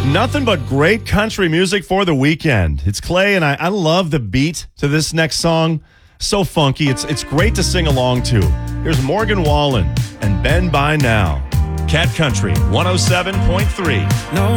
Nothing but great country music for the weekend. It's Clay, and I love the beat to this next song. So funky. It's great to sing along to. Here's Morgan Wallen and Ben by Now. Cat Country 107.3. No.